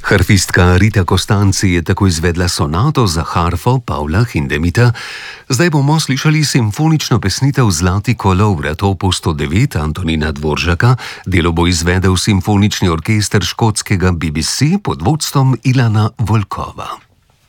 Harfistka Rita Kostanci je tako izvedla sonato za harfo Pavla Hindemita. Zdaj bomo slišali simfonično pesnitev Zlati kolovrat opus 109 Antonina Dvoržaka. Delo bo izvedel simfonični orkester škotskega BBC pod vodstvom Ilana Volkova.